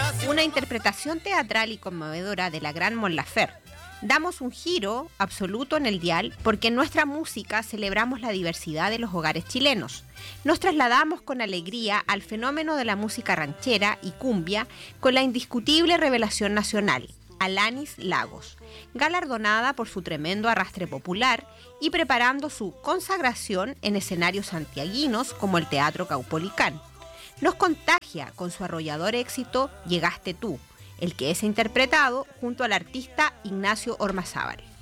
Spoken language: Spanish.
Una interpretación teatral y conmovedora de la gran Mon Laferte. Damos un giro absoluto en el dial porque en nuestra música celebramos la diversidad de los hogares chilenos. Nos trasladamos con alegría al fenómeno de la música ranchera y cumbia con la indiscutible revelación nacional, Alanis Lagos, galardonada por su tremendo arrastre popular y preparando su consagración en escenarios santiaguinos como el Teatro Caupolicán. Nos contagia con su arrollador éxito Llegaste tú, el que es interpretado junto al artista Ignacio Ormazábal.